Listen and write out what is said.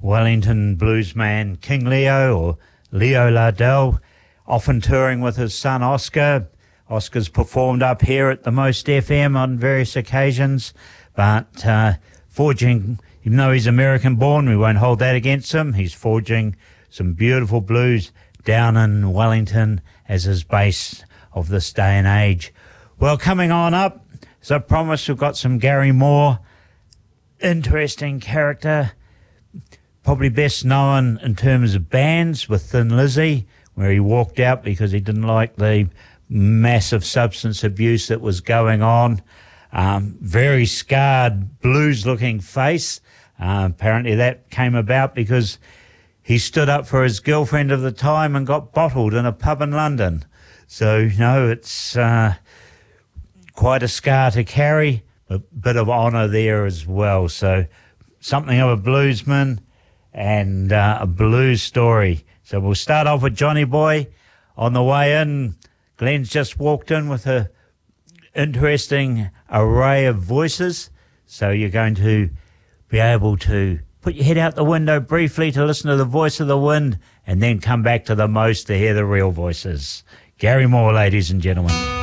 Wellington bluesman King Leo, or Leo Lardell, often touring with his son Oscar. Oscar's performed up here at the Most FM on various occasions, but forging, even though he's American-born, we won't hold that against him. He's forging some beautiful blues down in Wellington as his base of this day and age. Well, coming on up, as I promised, we've got some Gary Moore, interesting character, probably best known in terms of bands with Thin Lizzy, where he walked out because he didn't like the massive substance abuse that was going on. Very scarred, blues-looking face. Apparently that came about because he stood up for his girlfriend of the time and got bottled in a pub in London. So, you know, it's quite a scar to carry, a bit of honour there as well. So something of a bluesman and a blues story. So we'll start off with Johnny Boy. On the way in, Glenn's just walked in with an interesting array of voices. So you're going to be able to put your head out the window briefly to listen to the voice of the wind and then come back to the Most to hear the real voices. Gary Moore, ladies and gentlemen.